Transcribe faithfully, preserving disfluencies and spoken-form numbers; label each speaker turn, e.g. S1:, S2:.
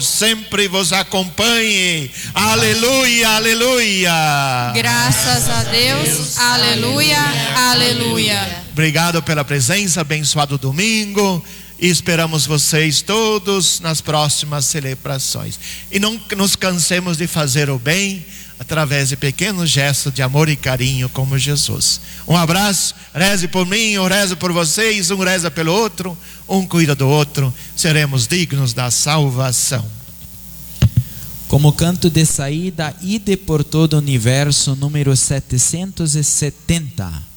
S1: sempre vos acompanhe. Aleluia, aleluia.
S2: Graças a Deus, aleluia, aleluia.
S1: Obrigado pela presença, abençoado domingo. E esperamos vocês todos nas próximas celebrações. E não nos cansemos de fazer o bem através de pequenos gestos de amor e carinho como Jesus. Um abraço, reze por mim, eu rezo por vocês, um reza pelo outro, um cuida do outro, seremos dignos da salvação.
S3: Como canto de saída, ide por todo o universo, número setecentos e setenta.